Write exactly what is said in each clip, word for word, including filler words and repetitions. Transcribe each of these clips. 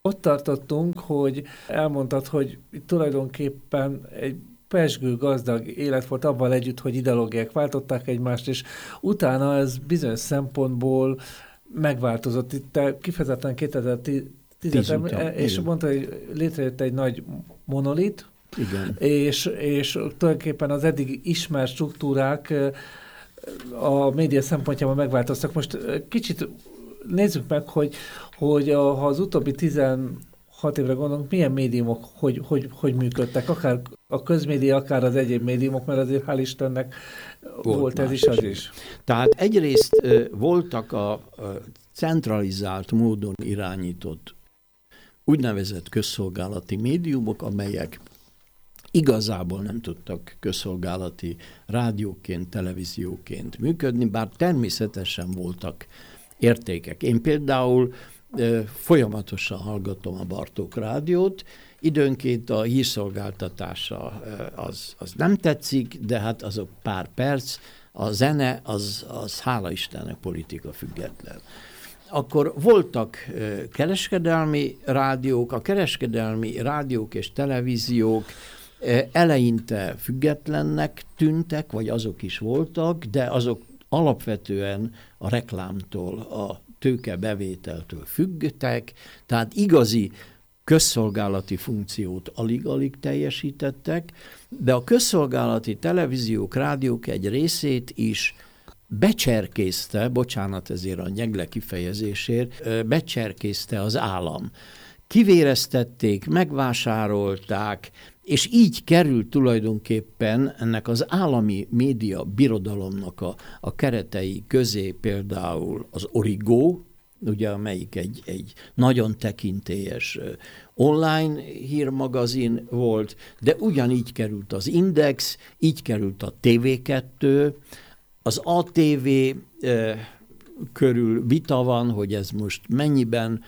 ott tartottunk, hogy elmondtad, hogy tulajdonképpen egy pezsgő, gazdag élet volt abban együtt, hogy ideológiák váltották egymást, és utána ez bizonyos szempontból megváltozott. Itt te kifejezetten kétezer-tízben, és igen. mondta, hogy létrejött egy nagy monolit, Igen. és, és tulajdonképpen az eddig ismert struktúrák a média szempontjában megváltoztak. Most kicsit nézzük meg, hogy, hogy a, ha az utóbbi tizenhat évre gondolunk, milyen médiumok hogy, hogy, hogy működtek, akár a közmédia, akár az egyéb médiumok, mert azért hál' Istennek volt, volt ez is, az is. Tehát egyrészt uh, voltak a, a centralizált módon irányított úgynevezett közszolgálati médiumok, amelyek igazából nem tudtak közszolgálati rádióként, televízióként működni, bár természetesen voltak értékek. Én például e, folyamatosan hallgatom a Bartók rádiót, időnként a hírszolgáltatása e, az, az nem tetszik, de hát azok pár perc, a zene az, az hála Istennek politika független. Akkor voltak e, kereskedelmi rádiók, a kereskedelmi rádiók és televíziók e, eleinte függetlennek tűntek, vagy azok is voltak, de azok alapvetően a reklámtól, a tőkebevételtől függtek, tehát igazi közszolgálati funkciót alig-alig teljesítettek, de a közszolgálati televíziók, rádiók egy részét is becserkészte, bocsánat ezért a nyegle kifejezésért, becserkészte az állam. Kivéreztették, megvásárolták, és így került tulajdonképpen ennek az állami média birodalomnak a, a keretei közé például az Origo, ugye, amelyik egy, egy nagyon tekintélyes online hírmagazin volt, de ugyanígy került az Index, így került a té vé kettő, az á té vé eh, körül vita van, hogy ez most mennyiben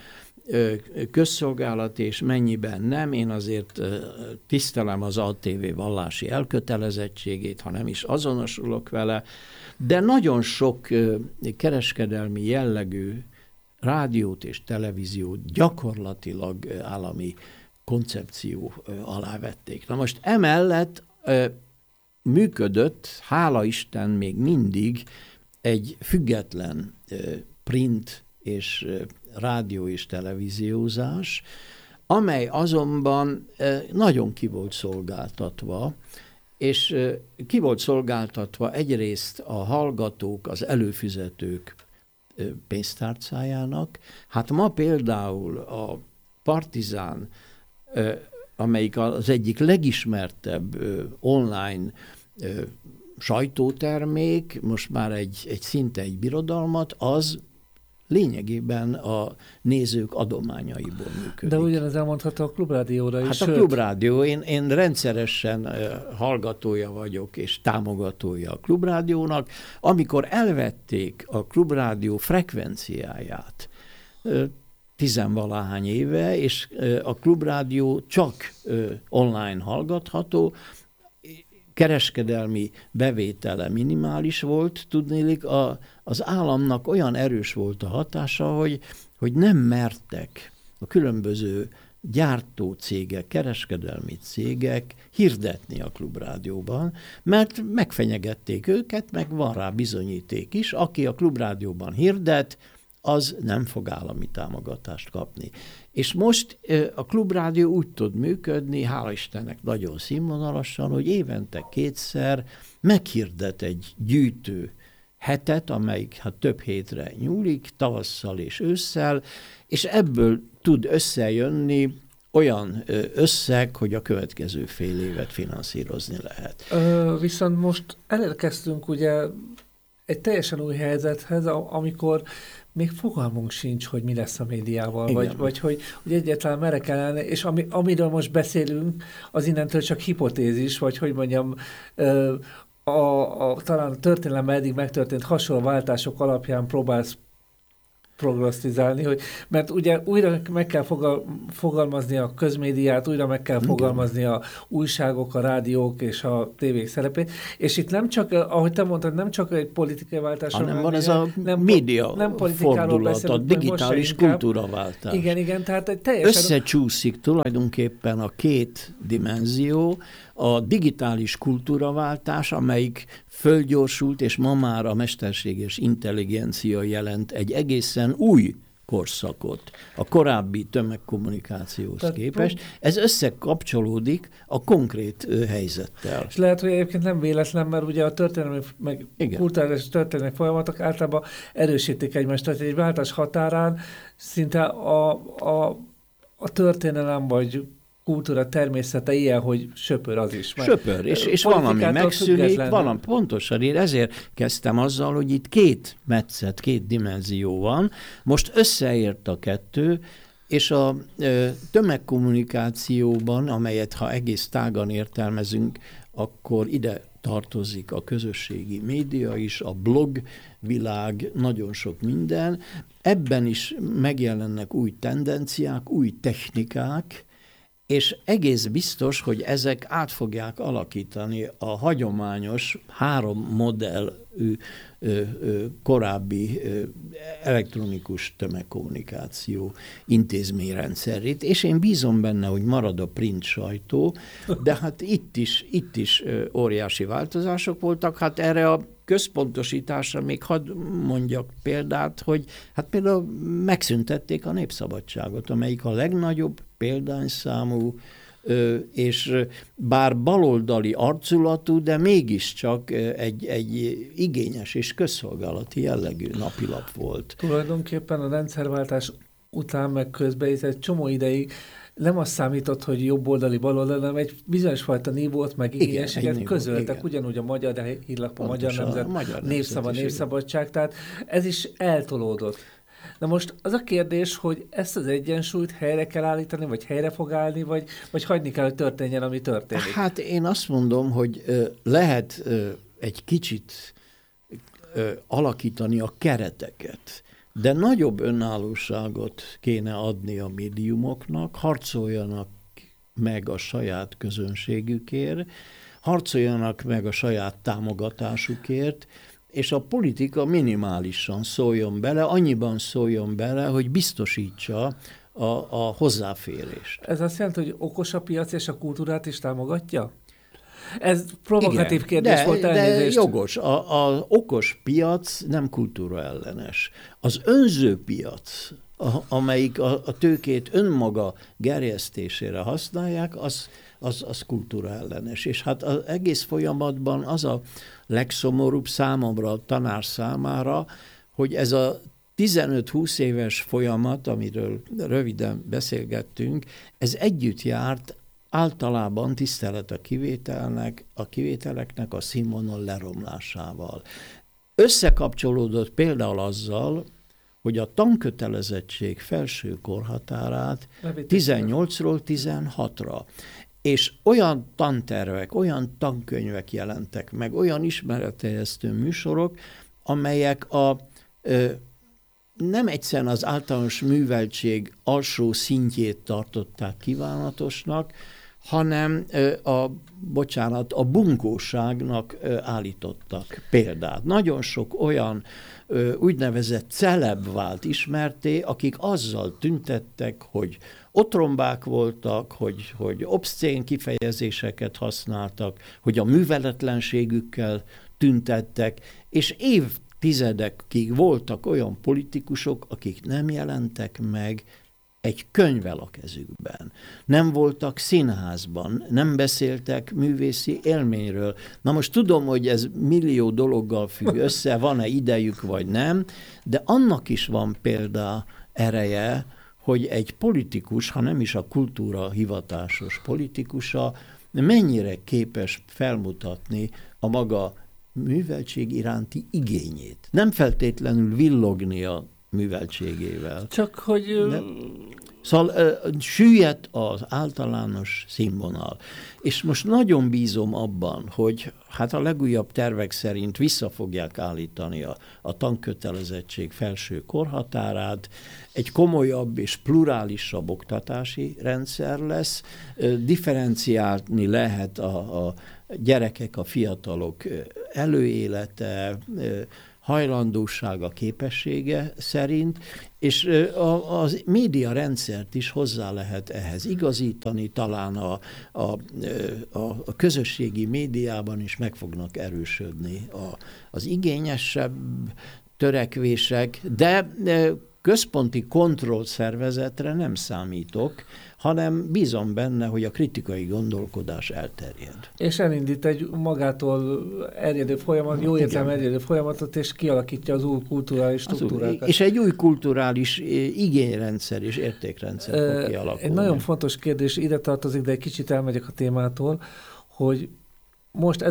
közszolgálat és mennyiben nem. Én azért tisztelem az á té vé vallási elkötelezettségét, ha nem is azonosulok vele, de nagyon sok kereskedelmi jellegű rádiót és televíziót gyakorlatilag állami koncepció alá vették. Na most emellett működött, hála Isten még mindig egy független print és rádió és televíziózás, amely azonban nagyon ki volt szolgáltatva, és ki volt szolgáltatva egyrészt a hallgatók, az előfizetők pénztárcájának. Hát ma például a Partizán, amelyik az egyik legismertebb online sajtótermék, most már egy, egy szinte egy birodalmat, az lényegében a nézők adományaiból működik. De ugyanez elmondható a Klubrádióra is. Hát sőt... a Klubrádió, én, én rendszeresen hallgatója vagyok és támogatója a Klubrádiónak. Amikor elvették a Klubrádió frekvenciáját tizenvalahány éve, és a Klubrádió csak online hallgatható, kereskedelmi bevétele minimális volt, tudnélik, a, az államnak olyan erős volt a hatása, hogy, hogy nem mertek a különböző gyártócégek, kereskedelmi cégek hirdetni a Klubrádióban, mert megfenyegették őket, meg van rá bizonyíték is, aki a Klubrádióban hirdet, az nem fog állami támogatást kapni. És most a Klubrádió úgy tud működni, hála Istennek nagyon színvonalasan, hogy évente kétszer meghirdet egy gyűjtő hetet, amelyik hát több hétre nyúlik, tavasszal és ősszel, és ebből tud összejönni olyan összeg, hogy a következő fél évet finanszírozni lehet. Ö, viszont most elérkeztünk ugye egy teljesen új helyzethez, amikor még fogalmunk sincs, hogy mi lesz a médiával, vagy, vagy hogy, hogy egyáltalán merre kellene, és ami, amiről most beszélünk, az innentől csak hipotézis, vagy hogy mondjam, a, a, talán a történelem eddig megtörtént hasonló váltások alapján próbálsz prognosztizálni, hogy, mert ugye újra meg kell fogal, fogalmazni a közmédiát, újra meg kell fogalmazni a újságok, a rádiók és a tévék szerepét, és itt nem csak, ahogy te mondtad, nem csak egy politikai váltás, hanem van ez a nem, média nem fordulat, a digitális kultúraváltás. Igen, igen, tehát egy teljesen... Összecsúszik tulajdonképpen a két dimenzió, a digitális kultúraváltás, amelyik fölgyorsult, és ma már a mesterséges intelligencia jelent egy egészen új korszakot a korábbi tömegkommunikációhoz Tehát képest. Ez összekapcsolódik a konkrét helyzettel. És lehet, hogy egyébként nem véletlen, mert ugye a történelmi, meg kulturális történelmi folyamatok általában erősítik egymást. Tehát egy váltás határán szinte a, a, a történelem vagy kultúra természete ilyen, hogy söpör az is. Söpör, és, és van, ami megszűnik, van, pontosan, én ezért kezdtem azzal, hogy itt két metszet, két dimenzió van, most összeért a kettő, és a ö, tömegkommunikációban, amelyet ha egész tágan értelmezünk, akkor ide tartozik a közösségi média is, a blog világ, nagyon sok minden. Ebben is megjelennek új tendenciák, új technikák, és egész biztos, hogy ezek át fogják alakítani a hagyományos három modellű korábbi elektronikus tömegkommunikáció intézményrendszerét, és én bízom benne, hogy marad a print sajtó, de hát itt is, itt is óriási változások voltak, hát erre a központosításra még hadd mondjak példát, hogy hát például megszüntették a Népszabadságot, amelyik a legnagyobb példányszámú, és bár baloldali arculatú, de mégiscsak egy, egy igényes és közszolgálati jellegű napilap volt. Tulajdonképpen a rendszerváltás után meg közben egy csomó ideig nem azt számított, hogy jobboldali, baloldali, hanem egy bizonyos fajta nívót, meg igényességet közöltek, igen. Ugyanúgy a Magyar Hírlap, a Magyar Nemzet, a Magyar Népszava, Népszabadság, tehát ez is eltolódott. Na most az a kérdés, hogy ezt az egyensúlyt helyre kell állítani, vagy helyre fog állni, vagy, vagy hagyni kell, hogy történjen, ami történik? Hát én azt mondom, hogy lehet egy kicsit alakítani a kereteket, de nagyobb önállóságot kéne adni a médiumoknak, harcoljanak meg a saját közönségükért, harcoljanak meg a saját támogatásukért, és a politika minimálisan szóljon bele, annyiban szóljon bele, hogy biztosítsa a, a hozzáférést. Ez azt jelenti, hogy okos a piac és a kultúrát is támogatja? Ez provokatív igen, kérdés de, volt, elnézést. De jogos. A, a okos piac nem kultúra ellenes. Az önző piac, a, amelyik a, a tőkét önmaga gerjesztésére használják, az, az, az kultúra ellenes. És hát az egész folyamatban az a legszomorúbb számomra, a tanár számára, hogy ez a tizenöt-húsz éves folyamat, amiről röviden beszélgettünk, ez együtt járt általában tisztelet a kivételnek, a kivételeknek a színvonal leromlásával. Összekapcsolódott például azzal, hogy a tankötelezettség felső korhatárát tizennyolcról tizenhatra, és olyan tantervek, olyan tankönyvek jelentek meg, olyan ismeretterjesztő műsorok, amelyek a, ö, nem egyszerűen az általános műveltség alsó szintjét tartották kívánatosnak, hanem a, bocsánat, a bunkóságnak állítottak példát. Nagyon sok olyan úgynevezett celeb vált ismerté, akik azzal tüntettek, hogy otrombák voltak, hogy, hogy obszcén kifejezéseket használtak, hogy a műveletlenségükkel tüntettek, és évtizedekig voltak olyan politikusok, akik nem jelentek meg egy könyvvel a kezükben. Nem voltak színházban, nem beszéltek művészi élményről. Na most tudom, hogy ez millió dologgal függ össze, van-e idejük vagy nem, de annak is van példa ereje, hogy egy politikus, ha nem is a kultúra hivatásos politikusa, mennyire képes felmutatni a maga műveltség iránti igényét. Nem feltétlenül villogni a műveltségével. Csak hogy de... Szóval ö, süllyedt az általános színvonal. És most nagyon bízom abban, hogy hát a legújabb tervek szerint vissza fogják állítani a, a tankötelezettség felső korhatárát, egy komolyabb és plurálisabb oktatási rendszer lesz, ö, differenciálni lehet a, a gyerekek, a fiatalok előélete, ö, hajlandósága, képessége szerint, és a, a média rendszert is hozzá lehet ehhez igazítani, talán a, a, a, a közösségi médiában is meg fognak erősödni a, az igényesebb törekvések, de központi kontrollszervezetre nem számítok, hanem bízom benne, hogy a kritikai gondolkodás elterjed. És elindít egy magától erjedő folyamat, jó értelme erjedő folyamatot, és kialakítja az új kulturális struktúrákat. Új, és egy új kulturális igényrendszer és értékrendszer e, fog kialakulni. Egy nagyon fontos kérdés, ide tartozik, de egy kicsit elmegyek a témától, hogy most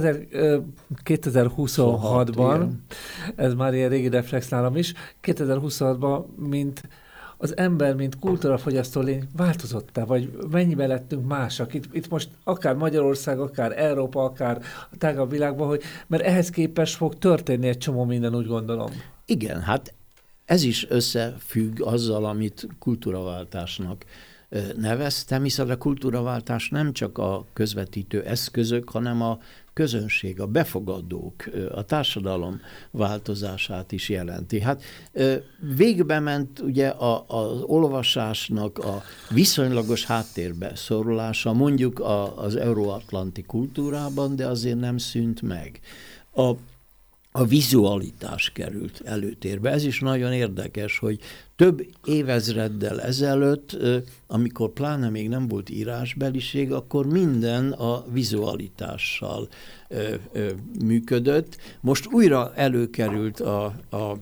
kétezer-huszonhatban, ez már ilyen régi reflex nálam is, kétezer-huszonhatban, mint az ember, mint kultúrafogyasztó lény változott-e, vagy mennyiben lettünk másak? Itt, itt most akár Magyarország, akár Európa, akár a tágabb világban, hogy, mert ehhez képest fog történni egy csomó minden, úgy gondolom. Igen, hát ez is összefügg azzal, amit kultúraváltásnak neveztem, hiszen a kultúraváltás nem csak a közvetítő eszközök, hanem a közönség, a befogadók, a társadalom változását is jelenti. Hát végbe ment ugye a, az olvasásnak a viszonylagos háttérbe szorulása, mondjuk a, az euróatlanti kultúrában, de azért nem szűnt meg. A A vizualitás került előtérbe. Ez is nagyon érdekes, hogy több évezreddel ezelőtt, amikor pláne még nem volt írásbeliség, akkor minden a vizualitással ö, ö, működött. Most újra előkerült a, a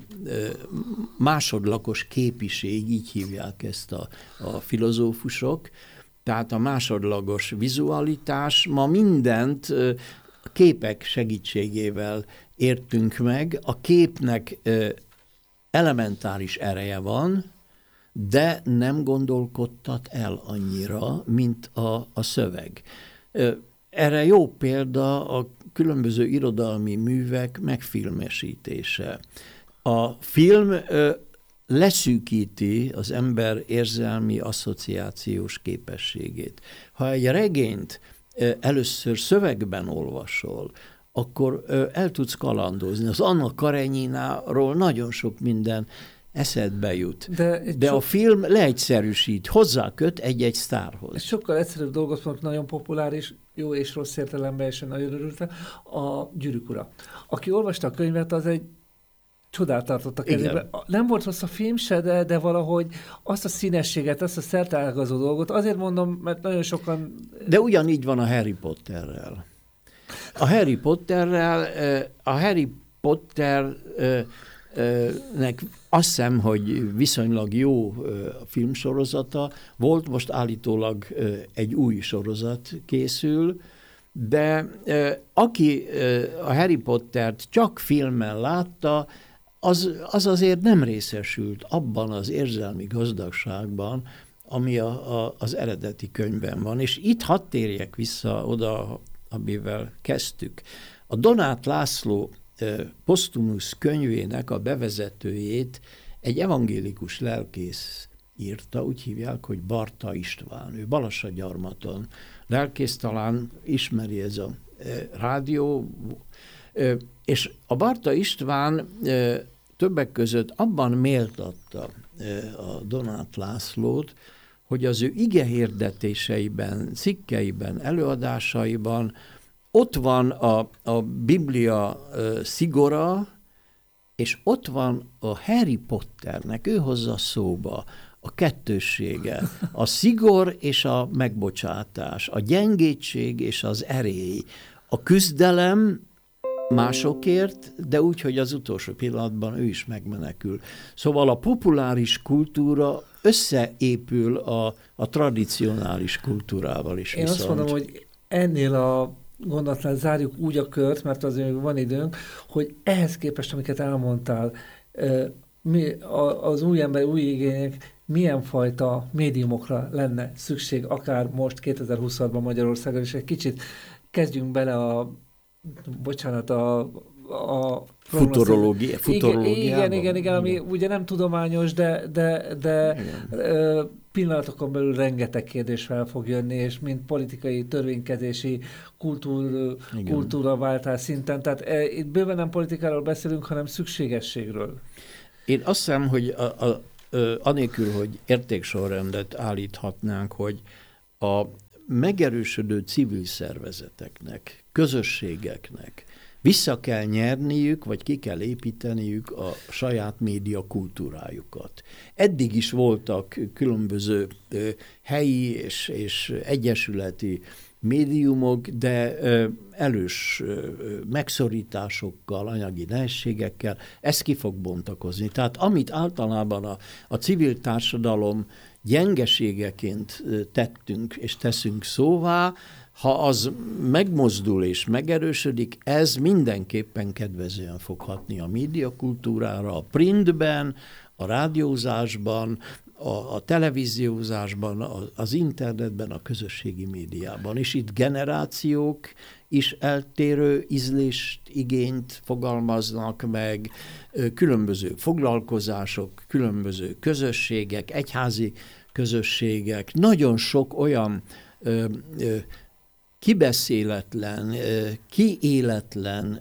másodlagos képiség, így hívják ezt a, a filozófusok, tehát a másodlagos vizualitás ma mindent ö, képek segítségével értünk meg. A képnek ö, elementáris ereje van, de nem gondolkodtat el annyira, mint a, a szöveg. Ö, erre jó példa a különböző irodalmi művek megfilmesítése. A film ö, leszűkíti az ember érzelmi asszociációs képességét. Ha egy regényt ö, először szövegben olvasol, akkor ö, el tudsz kalandozni. Az Anna Karenyínáról nagyon sok minden eszedbe jut. De, De so... a film leegyszerűsít, hozzáköt egy-egy sztárhoz. Ez sokkal egyszerűbb dolgot mondok, nagyon populáris, jó és rossz értelemben, és nagyon örültem, a Gyűrűk ura. Aki olvasta a könyvet, az egy csodát tartott a kezébe. Nem volt rossz a film se, de, de valahogy azt a színességet, azt a szerteágazó dolgot, azért mondom, mert nagyon sokan... De ugyanígy van a Harry Potterrel. A Harry Potterrel, a Harry Potternek azt hiszem, hogy viszonylag jó filmsorozata volt, most állítólag egy új sorozat készül, de aki a Harry Pottert csak filmen látta, az, az azért nem részesült abban az érzelmi gazdagságban, ami a, a, az eredeti könyvben van. És itt hadd térjek vissza oda, amivel kezdtük. A Donát László eh, Posztumusz könyvének a bevezetőjét egy evangélikus lelkész írta, úgy hívják, hogy Barta István. Ő Balassagyarmaton lelkész, talán ismeri ez a eh, rádió, eh, és a Barta István eh, többek között abban méltatta eh, a Donát Lászlót, hogy az ő igehirdetéseiben, cikkeiben, előadásaiban ott van a, a Biblia uh, szigora, és ott van a Harry Potternek, ő hozza szóba a kettőssége, a szigor és a megbocsátás, a gyengétség és az erély, a küzdelem másokért, de úgy, hogy az utolsó pillanatban ő is megmenekül. Szóval a populáris kultúra összeépül a, a tradicionális kultúrával is. Én viszont. azt mondom, hogy ennél a gondolatnál zárjuk úgy a kört, mert azért van időnk, hogy ehhez képest, amiket elmondtál, mi az új ember, új igények milyen fajta médiumokra lenne szükség, akár most kétezer-huszonhatban Magyarországon, és egy kicsit kezdjünk bele a, bocsánat, a, a futurológia, futurológiában. Igen, igen, igen, igen, ami ugye nem tudományos, de, de, de ö, pillanatokon belül rengeteg kérdés fel fog jönni, és mint politikai, törvénykezési, kultúr, kultúraváltás szinten. Tehát e, itt bőven nem politikáról beszélünk, hanem szükségességről. Én azt hiszem, hogy a, a, a, anélkül, hogy értéksorrendet állíthatnánk, hogy a megerősödő civil szervezeteknek, közösségeknek vissza kell nyerniük, vagy ki kell építeniük a saját média kultúrájukat. Eddig is voltak különböző ö, helyi és, és egyesületi médiumok, de ö, elős ö, megszorításokkal, anyagi nehézségekkel ez ki fog bontakozni. Tehát amit általában a, a civil társadalom gyengeségeként tettünk és teszünk szóvá, ha az megmozdul és megerősödik, ez mindenképpen kedvezően fog hatni a médiakultúrára, a printben, a rádiózásban, a, a televíziózásban, a, az internetben, a közösségi médiában. És itt generációk is eltérő ízlést, igényt fogalmaznak meg, különböző foglalkozások, különböző közösségek, egyházi közösségek, nagyon sok olyan ö, ö, kibeszéletlen, kiéletlen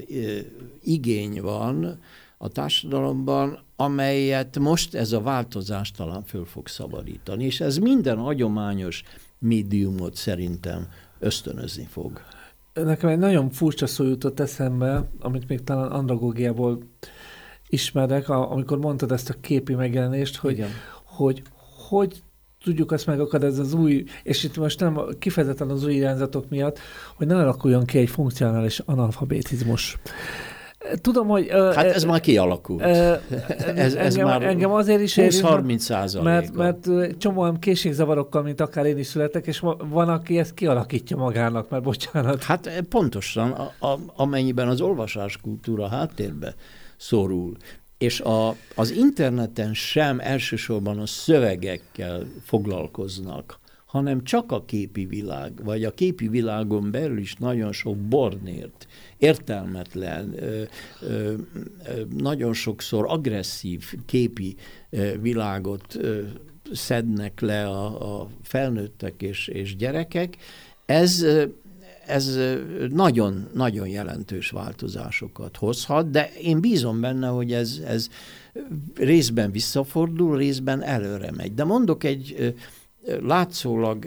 igény van a társadalomban, amelyet most ez a változás talán föl fog szabadítani, és ez minden hagyományos médiumot szerintem ösztönözni fog. Nekem egy nagyon furcsa szó jutott eszembe, amit még talán andragógiából ismerek, amikor mondtad ezt a képi megjelenést, hogy Igen. hogy, hogy tudjuk azt megakadni, ez az új, és itt most nem kifejezetten az új irányzatok miatt, hogy ne alakuljon ki egy funkcionális analfabetizmus. Tudom, hogy... Hát ez uh, már kialakult. Uh, ez, ez engem, már engem azért is húsz-harminc százalék. Mert, mert csomóan készségzavarokkal, mint akár én is születek, és van, aki ezt kialakítja magának, mert bocsánat. Hát pontosan, a, a, amennyiben az olvasáskultúra háttérbe szorul, és a, az interneten sem elsősorban a szövegekkel foglalkoznak, hanem csak a képi világ, vagy a képi világon belül is nagyon sok bornért, értelmetlen, ö, ö, nagyon sokszor agresszív képi ö, világot ö, szednek le a, a felnőttek és, és gyerekek. Ez, ez nagyon, nagyon jelentős változásokat hozhat, de én bízom benne, hogy ez, ez részben visszafordul, részben előre megy. De mondok egy látszólag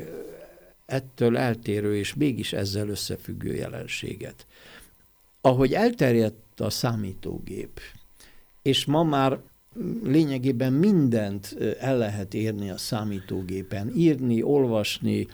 ettől eltérő és mégis ezzel összefüggő jelenséget. Ahogy elterjedt a számítógép, és ma már lényegében mindent el lehet érni a számítógépen, írni, olvasni,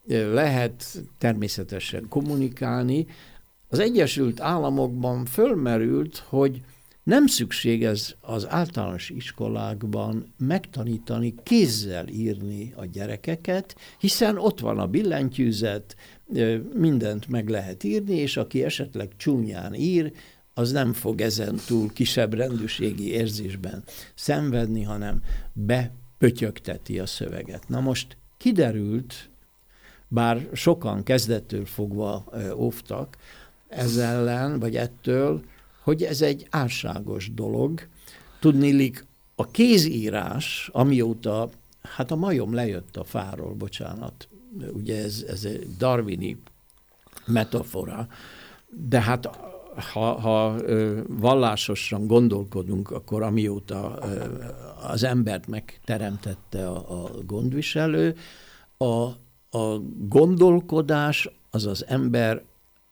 lehet természetesen kommunikálni, az Egyesült Államokban fölmerült, hogy nem szükséges az általános iskolákban megtanítani kézzel írni a gyerekeket, hiszen ott van a billentyűzet, mindent meg lehet írni, és aki esetleg csúnyán ír, az nem fog ezen túl kisebb rendűségi érzésben szenvedni, hanem bepötyögteti a szöveget. Na most kiderült, bár sokan kezdettől fogva óvtak ez ellen, vagy ettől, hogy ez egy álságos dolog. Tudniillik, a kézírás, amióta, hát a majom lejött a fáról, bocsánat, ugye ez, ez egy darwini metafora, de hát ha, ha vallásosan gondolkodunk, akkor amióta az embert megteremtette a, a gondviselő, a, a gondolkodás az az ember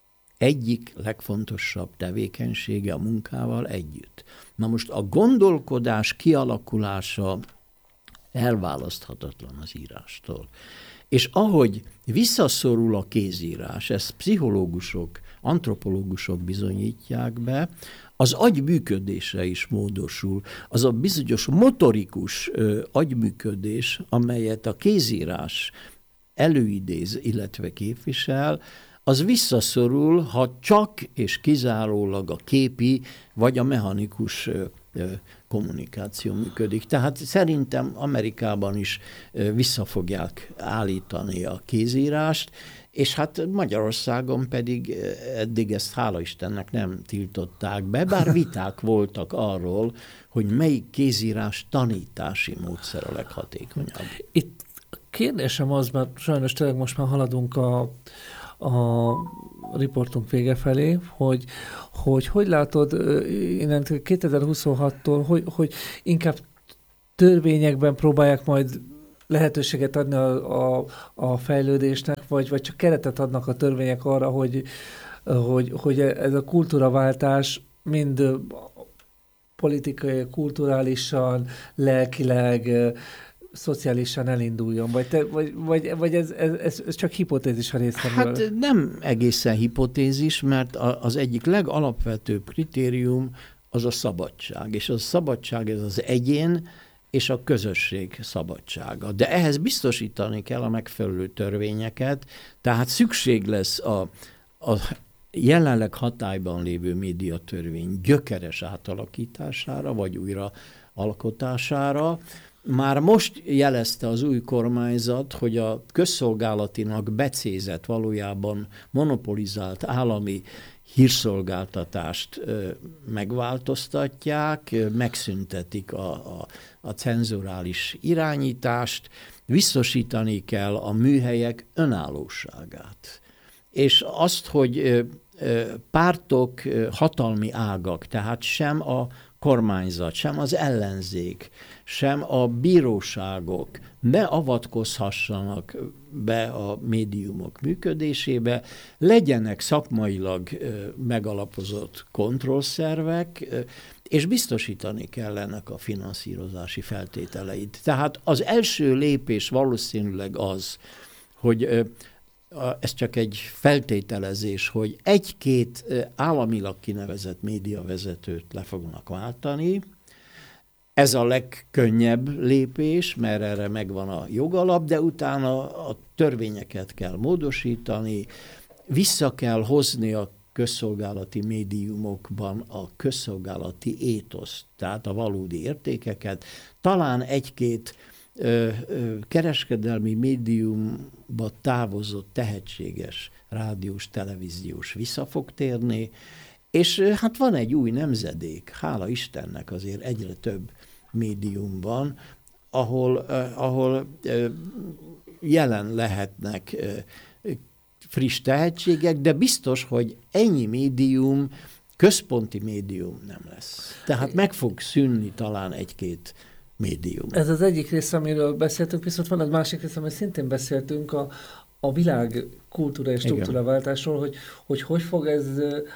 egyik legfontosabb tevékenysége a munkával együtt. Na most a gondolkodás kialakulása elválaszthatatlan az írástól. És ahogy visszaszorul a kézírás, ezt pszichológusok, antropológusok bizonyítják be, az agy működése is módosul. Az a bizonyos motorikus ö, agyműködés, amelyet a kézírás előidéz, illetve képvisel, az visszaszorul, ha csak és kizárólag a képi vagy a mechanikus kommunikáció működik. Tehát szerintem Amerikában is vissza fogják állítani a kézírást, és hát Magyarországon pedig eddig ezt hála Istennek nem tiltották be, bár viták voltak arról, hogy melyik kézírás tanítási módszer a leghatékonyabb. Itt a kérdésem az, mert sajnos tényleg most már haladunk a, a riportunk vége felé, hogy hogy, hogy látod innen kétezer-huszonhattól, hogy, hogy inkább törvényekben próbálják majd lehetőséget adni a, a, a fejlődésnek, vagy, vagy csak keretet adnak a törvények arra, hogy, hogy, hogy ez a kultúraváltás mind politikai, kulturálisan, lelkileg, szociálisan elinduljon? Vagy, te, vagy, vagy, vagy ez, ez, ez csak hipotézis a részemről? Hát nem egészen hipotézis, mert az egyik legalapvetőbb kritérium az a szabadság. És a szabadság ez az egyén és a közösség szabadsága. De ehhez biztosítani kell a megfelelő törvényeket, tehát szükség lesz a, a jelenleg hatályban lévő médiatörvény gyökeres átalakítására, vagy újra alkotására. Már most jelezte az új kormányzat, hogy a közszolgálatinak becézett, valójában monopolizált állami hírszolgáltatást megváltoztatják, megszüntetik a, a, a cenzurális irányítást, biztosítani kell a műhelyek önállóságát. És azt, hogy pártok, hatalmi ágak, tehát sem a kormányzat, sem az ellenzék, sem a bíróságok ne avatkozhassanak be a médiumok működésébe, legyenek szakmailag megalapozott kontrollszervek, és biztosítani kell ennek a finanszírozási feltételeit. Tehát az első lépés valószínűleg az, hogy ez csak egy feltételezés, hogy egy-két államilag kinevezett médiavezetőt le fognak váltani. Ez a legkönnyebb lépés, mert erre megvan a jogalap, de utána a törvényeket kell módosítani, vissza kell hozni a közszolgálati médiumokban a közszolgálati étoszt, tehát a valódi értékeket. Talán egy-két ö, ö, kereskedelmi médiumba távozott tehetséges rádiós, televíziós vissza fog térni, és hát van egy új nemzedék, hála Istennek azért egyre több médiumban, ahol, uh, ahol uh, jelen lehetnek uh, friss tehetségek, de biztos, hogy ennyi médium, központi médium nem lesz. Tehát meg fog szűnni talán egy-két médium. Ez az egyik része, amiről beszéltünk, viszont van egy másik része, amiről szintén beszéltünk, a, a világ kultúra és struktúraváltásról, hogy, hogy hogy fog ez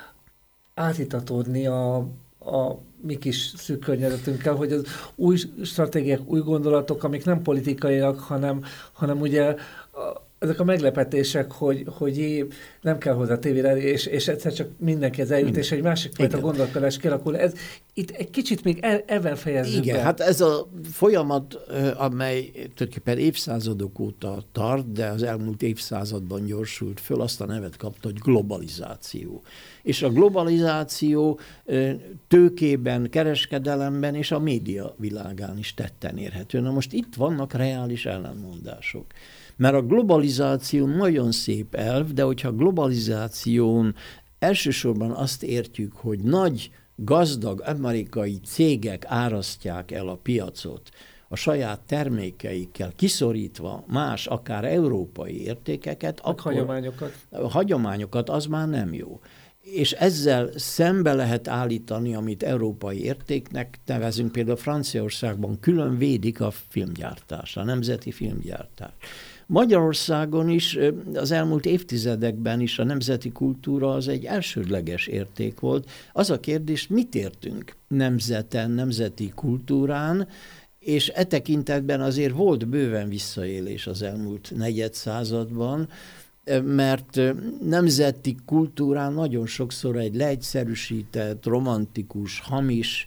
átitatódni a, a mi kis szűk környezetünkkel, hogy az új stratégiák, új gondolatok, amik nem politikaiak, hanem, hanem ugye a, ezek a meglepetések, hogy, hogy nem kell hozzá tévére, és, és egyszer csak mindenkihez eljut, és egy másik fajta gondolkodás kialakul. Ez itt egy kicsit még el, ebben fejezzük Igen, be. hát ez a folyamat, amely tulajdonképpen évszázadok óta tart, de az elmúlt évszázadban gyorsult föl, azt a nevet kapta, hogy globalizáció. És a globalizáció tőkében, kereskedelemben és a média világán is tetten érhető. Na most itt vannak reális ellenmondások. Mert a globalizáció nagyon szép elv, de hogyha globalizáción elsősorban azt értjük, hogy nagy, gazdag amerikai cégek árasztják el a piacot a saját termékeikkel, kiszorítva más, akár európai értékeket, akkor hagyományokat. A hagyományokat, az már nem jó. És ezzel szembe lehet állítani, amit európai értéknek nevezünk, például Franciaországban külön védik a filmgyártást, a nemzeti filmgyártást. Magyarországon is az elmúlt évtizedekben is a nemzeti kultúra az egy elsődleges érték volt. Az a kérdés, mit értünk nemzeten, nemzeti kultúrán, és e tekintetben azért volt bőven visszaélés az elmúlt negyed században, mert nemzeti kultúrán nagyon sokszor egy leegyszerűsített, romantikus, hamis,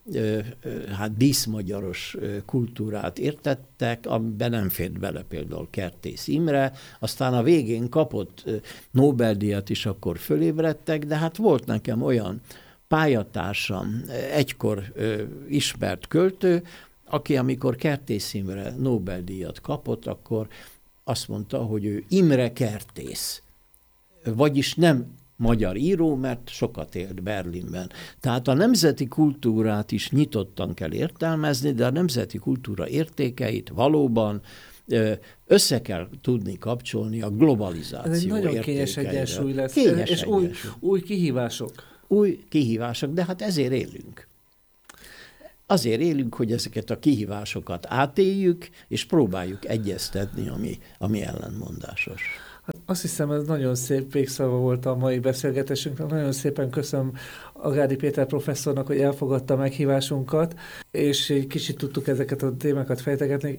hát díszmagyaros kultúrát értettek, amiben nem fért bele például Kertész Imre, aztán a végén kapott Nobel-díjat is, akkor fölébredtek, de hát volt nekem olyan pályatársam, egykor ö, ismert költő, aki amikor Kertész Imre Nobel-díjat kapott, akkor azt mondta, hogy ő Imre Kertész. Vagyis nem magyar író, mert sokat élt Berlinben. Tehát a nemzeti kultúrát is nyitottan kell értelmezni, de a nemzeti kultúra értékeit valóban össze kell tudni kapcsolni a globalizáció Ez egy nagyon értékeire. kényes egyensúly lesz, Kényes és egyensúly. új, új kihívások. Új kihívások, de hát ezért élünk. Azért élünk, hogy ezeket a kihívásokat átéljük, és próbáljuk egyeztetni, ami, ami ellenmondásos. Hát azt hiszem, ez nagyon szép végszava volt a mai beszélgetésünknek. Nagyon szépen köszönöm Agádi Péter professzornak, hogy elfogadta a meghívásunkat, és egy kicsit tudtuk ezeket a témákat fejtegetni.